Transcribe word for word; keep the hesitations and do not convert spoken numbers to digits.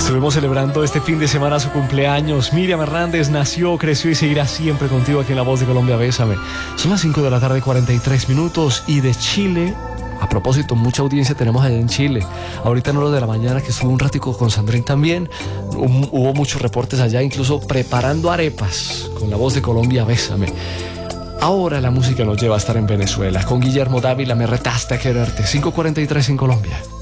Estuvimos celebrando este fin de semana su cumpleaños. Miriam Hernández nació, creció y seguirá siempre contigo aquí en La Voz de Colombia. Bésame. Son las cinco de la tarde, cuarenta y tres minutos. Y de Chile, a propósito, mucha audiencia tenemos allá en Chile. Ahorita en horas de la mañana, que estuve un ratico con Sandrine también, hubo muchos reportes allá, incluso preparando arepas con La Voz de Colombia. Bésame. Ahora la música nos lleva a estar en Venezuela. Con Guillermo Dávila, Me retaste a quererte. cinco cuarenta y tres en Colombia.